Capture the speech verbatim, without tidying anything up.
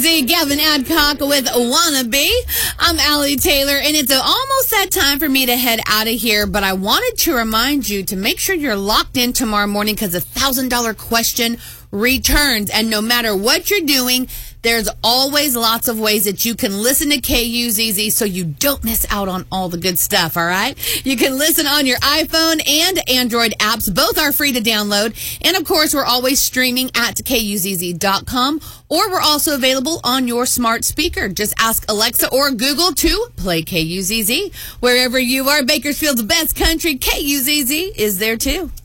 Z, Gavin Adcock with Wannabe. I'm Allie Taylor, and it's almost that time for me to head out of here, but I wanted to remind you to make sure you're locked in tomorrow morning because the one thousand dollars question returns, and no matter what you're doing, there's always lots of ways that you can listen to K U Z Z so you don't miss out on all the good stuff, all right? You can listen on your iPhone and Android apps. Both are free to download. And, of course, we're always streaming at K U Z Z dot com, or we're also available on your smart speaker. Just ask Alexa or Google to play K U Z Z. Wherever you are, Bakersfield's best country, K U Z Z is there, too.